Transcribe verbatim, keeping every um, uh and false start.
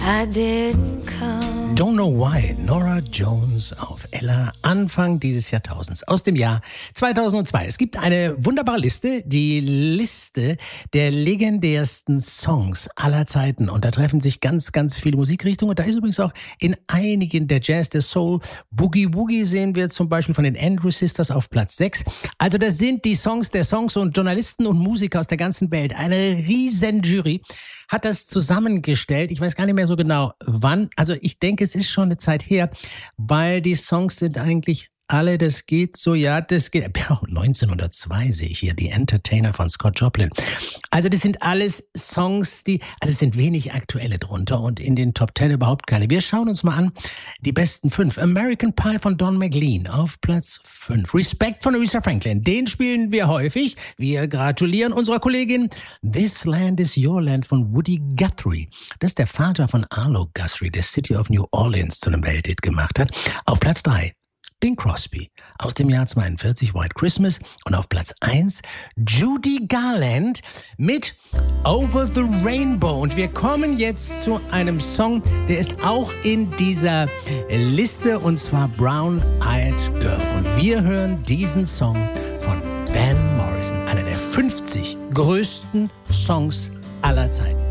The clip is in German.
I didn't come. Don't Know Why, Norah Jones auf Ella, Anfang dieses Jahrtausends, aus dem Jahr zweitausendzwei. Es gibt eine wunderbare Liste, die Liste der legendärsten Songs aller Zeiten. Und da treffen sich ganz, ganz viele Musikrichtungen. Und da ist übrigens auch in einigen der Jazz, der Soul, Boogie Woogie sehen wir zum Beispiel von den Andrews Sisters auf Platz sechs. Also das sind die Songs der Songs und Journalisten und Musiker aus der ganzen Welt. Eine riesen Jury hat das zusammengestellt. Ich weiß gar nicht mehr so genau wann. Also ich denke, es ist schon eine Zeit her, weil die Songs sind eigentlich alle, das geht so, ja, das geht, neunzehnhundertzwei sehe ich hier, The Entertainer von Scott Joplin. Also das sind alles Songs, die, also es sind wenig aktuelle drunter und in den Top Ten überhaupt keine. Wir schauen uns mal an, die besten fünf. American Pie von Don McLean auf Platz fünf. Respect von Aretha Franklin, den spielen wir häufig. Wir gratulieren unserer Kollegin. This Land is Your Land von Woody Guthrie. Das ist der Vater von Arlo Guthrie, der City of New Orleans zu einem Welthit gemacht hat. Auf Platz drei. Bing Crosby aus dem Jahr zweiundvierzig, White Christmas. Und auf Platz eins Judy Garland mit Over the Rainbow. Und wir kommen jetzt zu einem Song, der ist auch in dieser Liste, und zwar Brown Eyed Girl. Und wir hören diesen Song von Van Morrison, einer der fünfzig größten Songs aller Zeiten.